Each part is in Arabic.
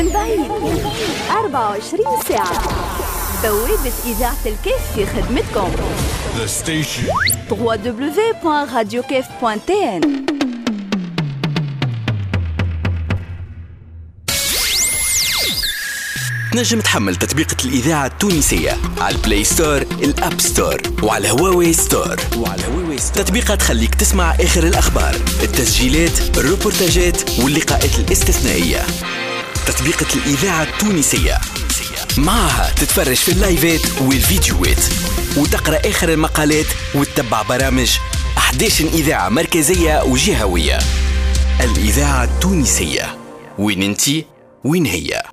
من بعيد 24 ساعة. بوابة إذاعة الكيف في خدمتكم. The station www.radiokef.tn. تنجم تحمل تطبيقة الإذاعة التونسية على البلاي ستور، الأب ستور، وعلى هواوي ستور. تطبيقة تخليك تسمع آخر الأخبار، التسجيلات، الروبورتاجات واللقاءات الاستثنائية. تطبيقة الإذاعة التونسية، معها تتفرج في اللايفات والفيديوهات، وتقرأ آخر المقالات، وتتبع برامج 11 إذاعة مركزية وجهوية. الإذاعة التونسية، وين انتي وين هي.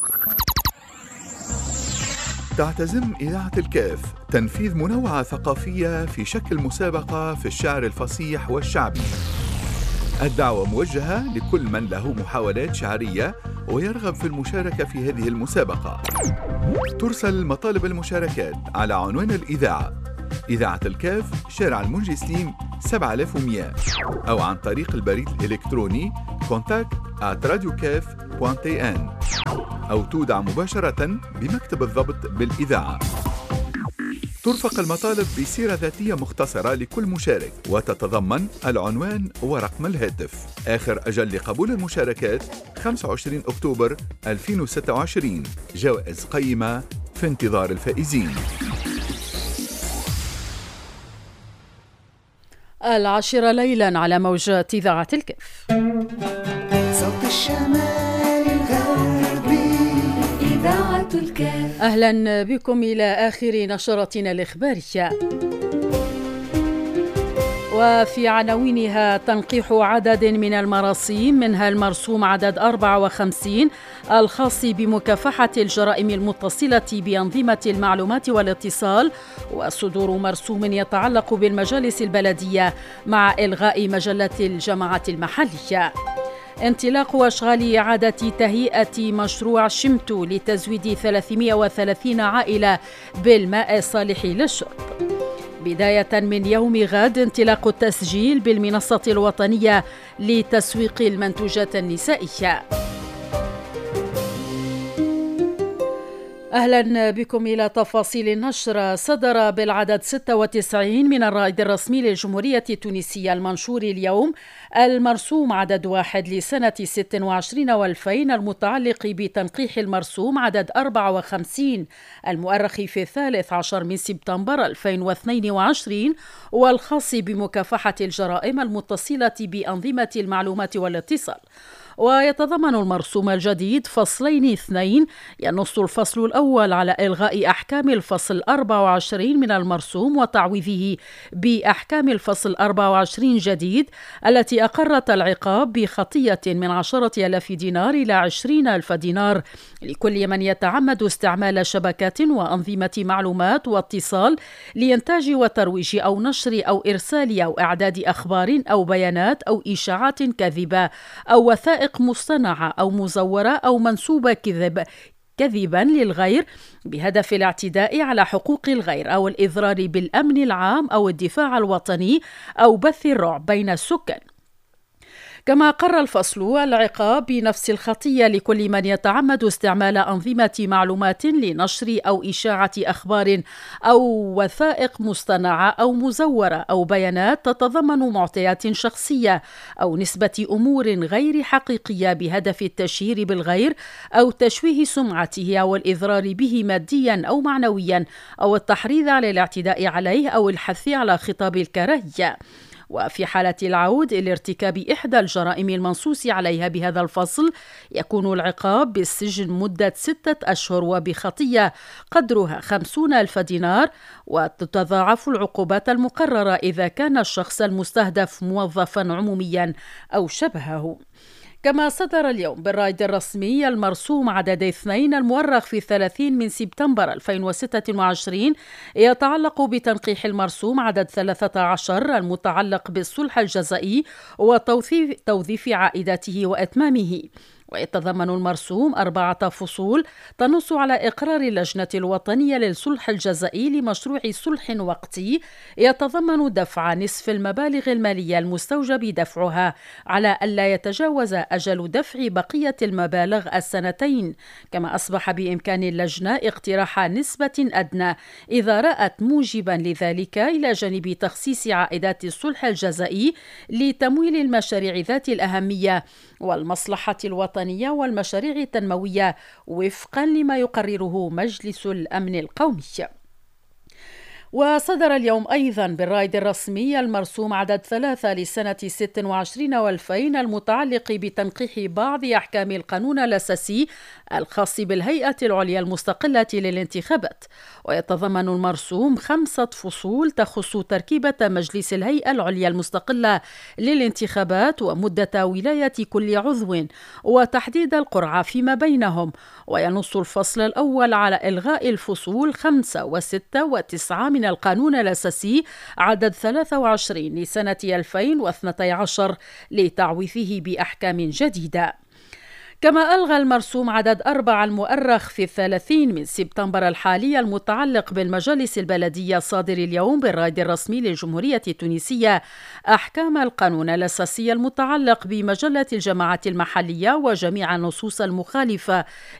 تعتزم إذاعة الكيف تنفيذ منوعة ثقافية في شكل مسابقة في الشعر الفصيح والشعبي. الدعوة موجهة لكل من له محاولات شعرية ويرغب في المشاركة في هذه المسابقة. ترسل مطالب المشاركات على عنوان الإذاعة: إذاعة الكيف، شارع المنجي سليم 7100، أو عن طريق البريد الإلكتروني contact@radiokef.tn، أو تودع مباشرة بمكتب الضبط بالإذاعة. ترفق المطالب بسيرة ذاتية مختصرة لكل مشارك، وتتضمن العنوان ورقم الهاتف. آخر أجل لقبول المشاركات 25 أكتوبر 2026. جوائز قيمة في انتظار الفائزين. 10 ليلا على موجات إذاعة الكيف. صوت الشمال الغربي، إذاعة الكيف. أهلا بكم إلى آخر نشرتنا الإخبارية، وفي عناوينها: تنقيح عدد من المراسيم، منها المرسوم عدد 54 الخاص بمكافحة الجرائم المتصلة بأنظمة المعلومات والاتصال، وصدور مرسوم يتعلق بالمجالس البلدية مع إلغاء مجلة الجماعات المحلية. انطلاق أشغال إعادة تهيئة مشروع شمتو لتزويد 330 عائلة بالماء الصالح للشرب. بداية من يوم غد انطلاق التسجيل بالمنصة الوطنية لتسويق المنتوجات النسائية. أهلا بكم إلى تفاصيل النشر. صدر بالعدد 96 من الرائد الرسمي للجمهورية التونسية المنشور اليوم المرسوم عدد 1 لسنة 26 و2000 المتعلق بتنقيح المرسوم عدد 54 المؤرخ في 13 من سبتمبر 2022 والخاص بمكافحة الجرائم المتصلة بأنظمة المعلومات والاتصال. ويتضمن المرسوم الجديد فصلين اثنين. ينص الفصل الأول على إلغاء أحكام الفصل 24 من المرسوم وتعويضه بأحكام الفصل 24 جديد التي أقرت العقاب بخطية من 10,000 دينار إلى 20,000 دينار لكل من يتعمد استعمال شبكات وأنظمة معلومات واتصال لإنتاج وترويج أو نشر أو إرسال أو إعداد أخبار أو بيانات أو إشاعات كاذبة أو وثائق مصطنعة أو مزورة أو منسوبة كذبا للغير بهدف الاعتداء على حقوق الغير أو الإضرار بالأمن العام أو الدفاع الوطني أو بث الرعب بين السكان. كما قرر الفصل العقاب بنفس الخطية لكل من يتعمد استعمال أنظمة معلومات لنشر أو إشاعة أخبار أو وثائق مصطنعة أو مزورة أو بيانات تتضمن معطيات شخصية أو نسبة أمور غير حقيقية بهدف التشهير بالغير أو تشويه سمعته أو الإضرار به ماديا أو معنويا أو التحريض على الاعتداء عليه أو الحث على خطاب الكراهية. وفي حالة العود لارتكاب إحدى الجرائم المنصوص عليها بهذا الفصل يكون العقاب بالسجن مدة 6 أشهر وبخطية قدرها 50,000 دينار، وتتضاعف العقوبات المقررة إذا كان الشخص المستهدف موظفا عموميا أو شبهه. كما صدر اليوم بالرائد الرسمي المرسوم عدد 2 المؤرخ في 30 من سبتمبر 2026 يتعلق بتنقيح المرسوم عدد 13 المتعلق بالصلح الجزائي وتوظيف عائداته وإتمامه. ويتضمن المرسوم 4 فصول تنص على إقرار اللجنة الوطنية للصلح الجزائي لمشروع صلح وقتي يتضمن دفع نصف المبالغ المالية المستوجب دفعها على ألا يتجاوز أجل دفع بقية المبالغ السنتين. كما أصبح بإمكان اللجنة اقتراح نسبة أدنى إذا رأت موجبا لذلك، إلى جانب تخصيص عائدات الصلح الجزائي لتمويل المشاريع ذات الأهمية والمصلحة الوطنية والمشاريع التنموية وفقا لما يقرره مجلس الأمن القومي. وصدر اليوم أيضا بالرائد الرسمي المرسوم عدد 3 لسنة 26 و2000 المتعلق بتنقيح بعض أحكام القانون الأساسي الخاص بالهيئة العليا المستقلة للانتخابات. ويتضمن المرسوم 5 فصول تخص تركيبة مجلس الهيئة العليا المستقلة للانتخابات ومدة ولاية كل عضو وتحديد القرعة فيما بينهم. وينص الفصل الأول على إلغاء الفصول 5 و6 و9 من القانون الأساسي عدد 23 لسنة 2012 لتعويضه بأحكام جديدة. كما ألغى المرسوم عدد 4 المؤرخ في 30 من سبتمبر الحالي المتعلق بالمجالس البلدية صادر اليوم بالرائد الرسمي للجمهورية التونسية أحكام القانون الأساسي المتعلق بمجلة الجماعات المحلية وجميع النصوص المخالفة